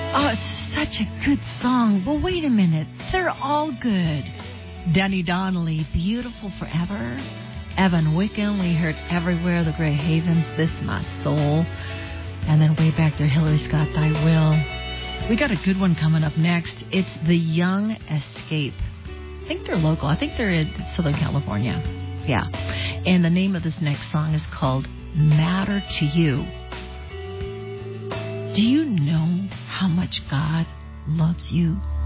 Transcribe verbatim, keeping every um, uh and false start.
Oh, it's such a good song. Well, wait a minute. They're all good. Denny Donnelly, Beautiful Forever. Evan Wicken, we heard Everywhere, The Grey Havens, This My Soul. And then way back there, Hillary Scott, Thy Will. We got a good one coming up next. It's The Young Escape. I think they're local. I think they're in Southern California. Yeah. And the name of this next song is called Matter to You. Do you know how much God loves you?